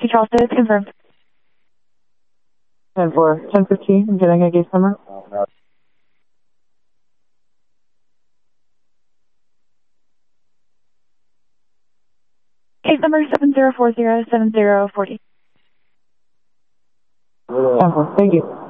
to Charleston, confirmed. 10-4, 10-15, I'm getting a gate number. Case number 70407040. 10-4, thank you.